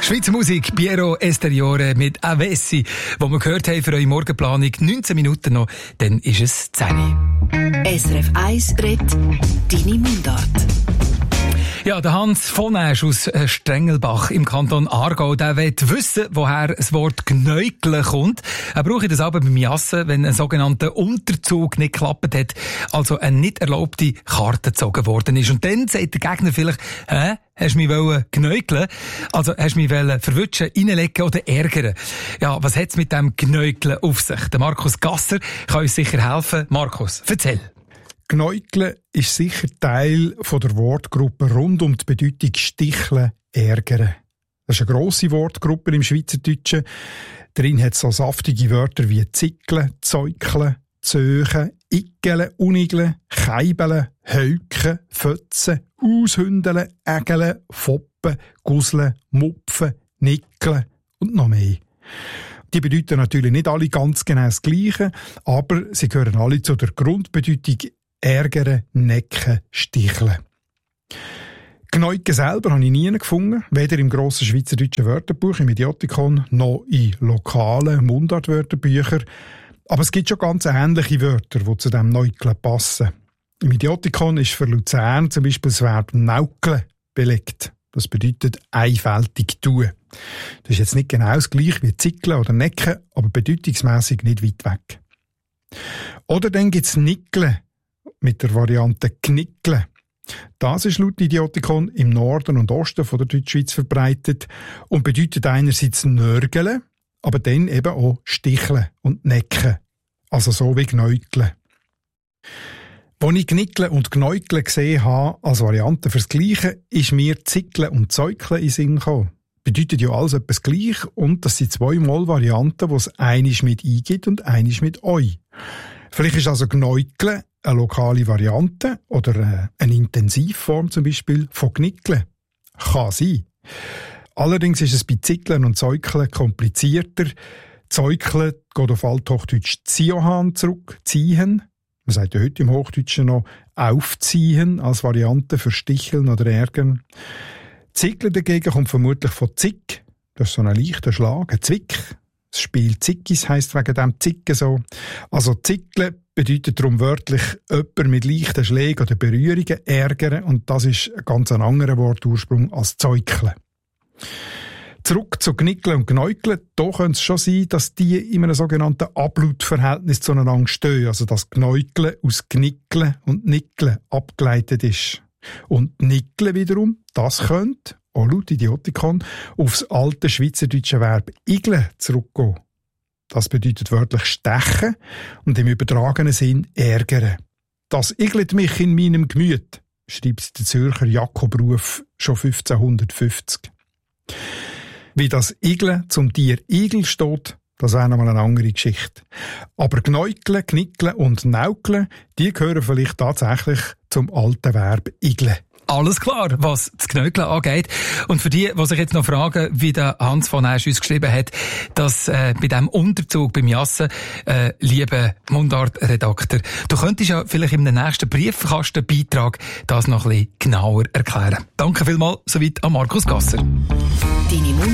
Schweizer Musik, Piero Esteriore mit Avessi, wo wir gehört haben für eure Morgenplanung. 19 Minuten noch, dann ist es 10 Uhr. SRF 1 redet deine Mundart. Ja, der Hans von Asch aus Strengelbach im Kanton Aargau, der will wissen, woher das Wort Gnäugle kommt. Er braucht das aber beim Jassen, wenn ein sogenannter Unterzug nicht geklappt hat, also eine nicht erlaubte Karte gezogen worden ist. Und dann sagt der Gegner vielleicht, hast du mich gnäugeln? Also hast du mich verwutschen, reinlegen oder ärgern? Ja, was hat's mit dem Gnäugeln auf sich? Der Markus Gasser kann uns sicher helfen. Markus, erzähl. Gnäugeln ist sicher Teil von der Wortgruppe rund um die Bedeutung sticheln, ärgern. Das ist eine grosse Wortgruppe im Schweizerdeutschen. Darin hat es so saftige Wörter wie zickeln, zäukeln, zöchen, iggeln, unigeln, keibeln, heuken, fötzen, aushündeln, ägeln, foppen, guseln, mupfen, nickeln und noch mehr. Die bedeuten natürlich nicht alle ganz genau das Gleiche, aber sie gehören alle zu der Grundbedeutung ärgern, necken, sticheln. Gnäugeln selber habe ich nie gefunden, weder im grossen Schweizerdeutschen Wörterbuch, im Idiotikon, noch in lokalen Mundartwörterbüchern. Aber es gibt schon ganz ähnliche Wörter, die zu diesem Gnäugeln passen. Im Idiotikon ist für Luzern zum Beispiel das Verb naukeln belegt. Das bedeutet einfältig tun. Das ist jetzt nicht genau das gleiche wie zickeln oder necken, aber bedeutungsmässig nicht weit weg. Oder dann gibt es nickeln mit der Variante knickeln. Das ist laut Idiotikon im Norden und Osten von der Deutschschweiz verbreitet und bedeutet einerseits nörgeln, aber dann eben auch sticheln und necken. Also so wie gnäugeln. Als ich Knickeln und Gnäugeln gesehen habe, als Variante fürs Gleiche, ist mir Zickeln und Zäukeln in den Sinn gekommen. Bedeutet ja alles etwas gleich und das sind zweimal Varianten, die es einisch mit «i» gibt und einisch mit «oi». Vielleicht ist also Gnäugeln eine lokale Variante oder eine Intensivform zum Beispiel von Knickeln. Kann sein. Allerdings ist es bei Zickeln und Zäukeln komplizierter. Zäukeln geht auf Althochdeutsch «ziohan» zurück, «ziehen». Man sagt ja heute im Hochdeutschen noch «aufziehen» als Variante für Sticheln oder Ärgern. Zickeln dagegen kommt vermutlich von «zick». Das ist so ein leichter Schlag, ein Zwick. Das Spiel Zickis heisst wegen dem Zicken so. Also Zickeln bedeutet darum wörtlich jemand mit leichten Schlägen oder Berührungen ärgern und das ist ein ganz anderer Wortursprung als Zäukeln. Zurück zu Knickeln und Gnäugeln, da könnte es schon sein, dass die in einem sogenannten Ablautverhältnis zueinander stehen, also dass Gnäugeln aus Knickeln und Nickeln abgeleitet ist. Und Nickeln wiederum, das könnte, auch laut Idiotikon, aufs alte schweizerdeutsche Verb igeln zurückgehen. Das bedeutet wörtlich stechen und im übertragenen Sinn ärgern. Das igelt mich in meinem Gemüt, schreibt der Zürcher Jakob Ruf schon 1550. Wie das Igeln zum Tier Igel steht, das wäre nochmal eine andere Geschichte. Aber Gnäugeln, Knickeln und Naukeln, die gehören vielleicht tatsächlich zum alten Verb igeln. Alles klar, was das Gnäugeln angeht. Und für die sich jetzt noch fragen, wie der Hans von Asch uns geschrieben hat, dass bei diesem Unterzug beim Jassen, lieber Mundartredakteur, du könntest ja vielleicht im nächsten Briefkastenbeitrag das noch ein bisschen genauer erklären. Danke vielmals, soweit an Markus Gasser.